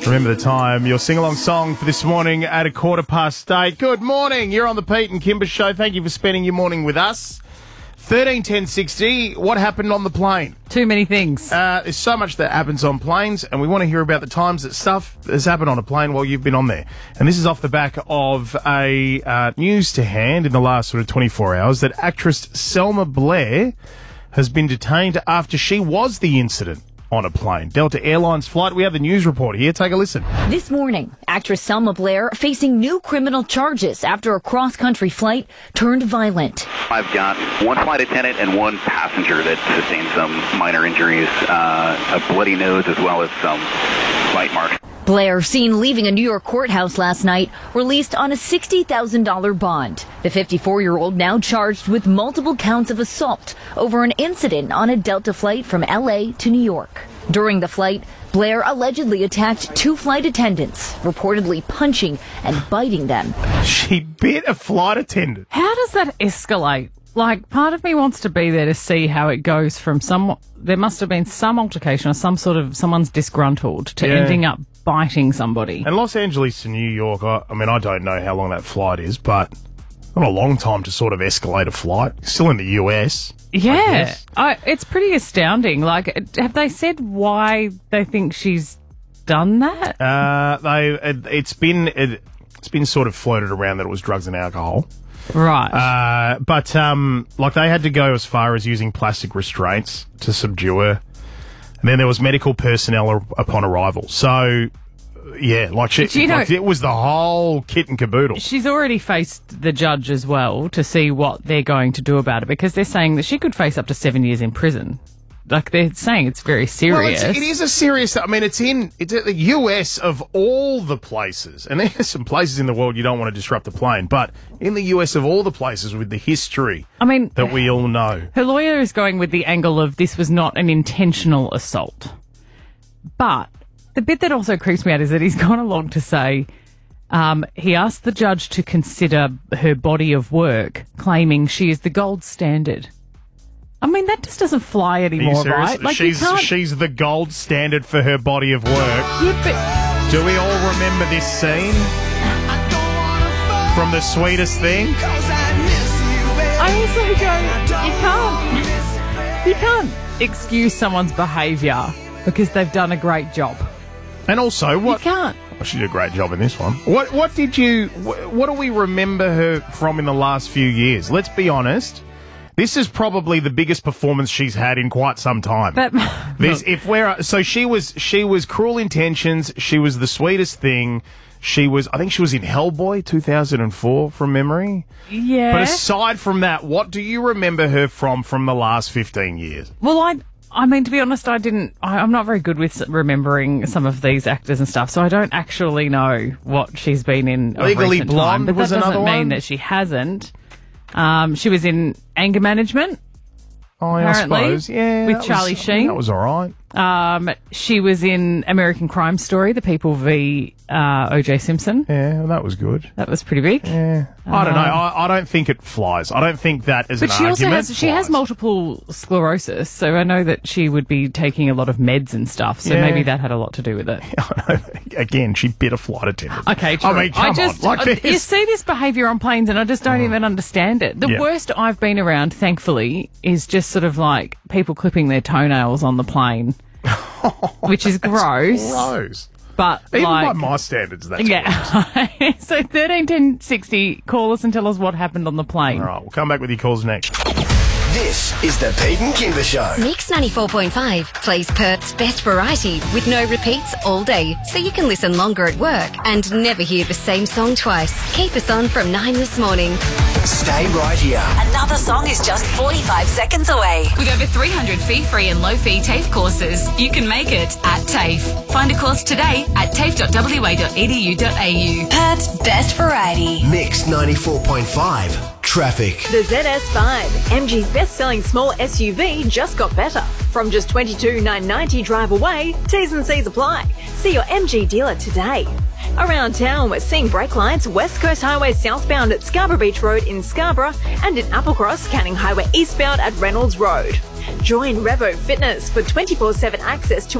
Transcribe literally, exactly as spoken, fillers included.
Remember the time, your sing-along song for this morning at a quarter past eight. Good morning, you're on the Pete and Kimber Show. Thank you for spending your morning with us. thirteen ten sixty, what happened on the plane? Too many things. Uh, there's so much that happens on planes, and we want to hear about the times that stuff has happened on a plane while you've been on there. And this is off the back of a uh, news to hand in the last sort of twenty-four hours that actress Selma Blair has been detained after she was the incident on a plane. Delta Airlines flight. We have the news report here. Take a listen. This morning, actress Selma Blair facing new criminal charges after a cross-country flight turned violent. I've got one flight attendant and one passenger that sustained some minor injuries, uh, a bloody nose as well as some bite marks. Blair, seen leaving a New York courthouse last night, released on a sixty thousand dollars bond. The fifty-four-year-old now charged with multiple counts of assault over an incident on a Delta flight from L A to New York. During the flight, Blair allegedly attacked two flight attendants, reportedly punching and biting them. She bit a flight attendant. How does that escalate? Like, part of me wants to be there to see how it goes from some... There must have been some altercation or some sort of... Someone's disgruntled to Yeah. ending up biting somebody. And Los Angeles to New York, I, I mean, I don't know how long that flight is, but not a long time to sort of escalate a flight. Still in the U S. I Yeah. guess. I, it's pretty astounding. Like, have they said why they think she's done that? Uh, they it, it's been it, it's been sort of floated around that it was drugs and alcohol. Right. Uh, but um, like they had to go as far as using plastic restraints to subdue her, and then there was medical personnel ar- upon arrival. So yeah, like she, Do you know- like it was the whole kit and caboodle. She's already faced the judge as well to see what they're going to do about it, because they're saying that she could face up to seven years in prison. Like, they're saying it's very serious. Well, it's, it is a serious. I mean, it's in it's at the U S of all the places, and there's some places in the world you don't want to disrupt the plane, but in the U S of all the places with the history I mean, that we all know. her lawyer is going with the angle of this was not an intentional assault. But the bit that also creeps me out is that he's gone along to say um, he asked the judge to consider her body of work, claiming she is the gold standard. I mean, that just doesn't fly Are you anymore, serious? right? Like, you she's can't... she's the gold standard for her body of work. Yeah, but... Do we all remember this scene from The Sweetest Thing? I also go, you can't, you can't excuse someone's behaviour because they've done a great job. And also, You what? can't. Well, she did a great job in this one. What? What did you? What, what do we remember her from in the last few years? Let's be honest. This is probably the biggest performance she's had in quite some time. But This, if we're so, she was she was Cruel Intentions. She was The Sweetest Thing. She was, I think, she was in Hellboy two thousand four from memory. yeah. But aside from that, what do you remember her from from the last fifteen years? Well, I, I mean, to be honest, I didn't. I, I'm not very good with remembering some of these actors and stuff, so I don't actually know what she's been in. of Legally recent Blonde time, but was that doesn't another mean one? that she hasn't. Um, she was in Anger Management. Oh, I Apparently, suppose, yeah, with that was- Charlie I think Sheen. That was all right. Um, she was in American Crime Story, The People v. Uh, O J Simpson. Yeah, well, that was good. That was pretty big. Yeah, I don't know. I, I don't think it flies. I don't think that as But an she also argument has she has flies. multiple sclerosis, so I know that she would be taking a lot of meds and stuff. So Yeah. maybe that had a lot to do with it. Again, she bit a flight attendant. Okay, true. I mean, come just, on. Like uh, this. you see this behaviour on planes, and I just don't even understand it. The Yeah. worst I've been around, thankfully, is just sort of like people clipping their toenails on the plane, which is gross. Gross. But Even like, by my standards, that's gross. yeah. So thirteen ten sixty, call us and tell us what happened on the plane. All right, we'll come back with your calls next. This is the Pete and Kimber Show. Mix ninety-four point five plays Perth's best variety with no repeats all day, so you can listen longer at work and never hear the same song twice. Keep us on from nine this morning. Stay right here. Another song is just forty-five seconds away. With over three hundred fee-free and low-fee TAFE courses, you can make it at TAFE. Find a course today at tafe dot w a dot e d u dot a u. Perth's best variety. Mix ninety-four point five. Traffic. The Z S five, M G's best-selling small S U V, just got better. From just twenty-two thousand nine hundred ninety dollars drive away, T's and C's apply. See your M G dealer today. Around town, we're seeing brake lights West Coast Highway southbound at Scarborough Beach Road in Scarborough and in Applecross, Canning Highway eastbound at Reynolds Road. Join Revo Fitness for twenty-four seven access to